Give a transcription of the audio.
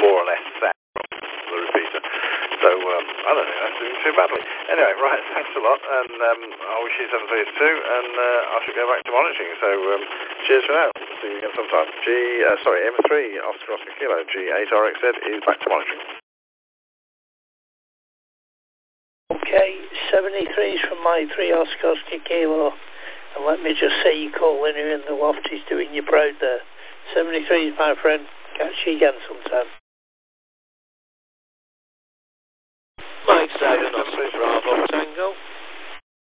more or less set from the repeater. So I don't think that's doing too badly. Anyway, right, thanks a lot, and I wish you 732, and I should go back to monitoring. So cheers for now. See you again sometime. M3 Oscar Kilo G8RXZ is back to monitoring. Okay, 73's from my 3 Oscar Kilo, and let me just say you call in here in the loft, he's doing you proud there. 73's my friend, catch you again sometime. Mike 7 Oscar Bravo Tango.